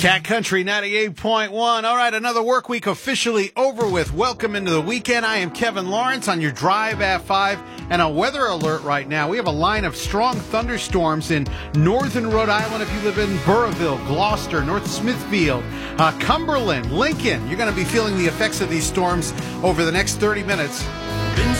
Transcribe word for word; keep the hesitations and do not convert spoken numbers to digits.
Cat Country ninety-eight point one. All right, another work week officially over with. Welcome into the weekend. I am Kevin Lawrence on your drive at five, and a weather alert right now. We have a line of strong thunderstorms in northern Rhode Island. If you live in Burrillville, Gloucester, North Smithfield, uh, Cumberland, Lincoln, you're going to be feeling the effects of these storms over the next thirty minutes.